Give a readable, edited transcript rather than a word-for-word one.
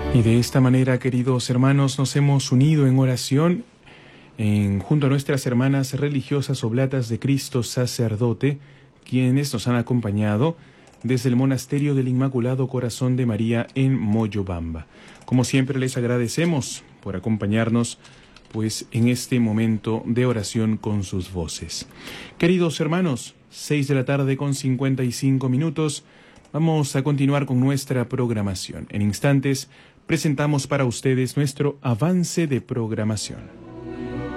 Y de esta manera, queridos hermanos, nos hemos unido en oración junto a nuestras hermanas religiosas oblatas de Cristo Sacerdote, quienes nos han acompañado desde el Monasterio del Inmaculado Corazón de María en Moyobamba. Como siempre, les agradecemos por acompañarnos pues en este momento de oración con sus voces. Queridos hermanos, 6:55 p.m, vamos a continuar con nuestra programación. En instantes presentamos para ustedes nuestro avance de programación.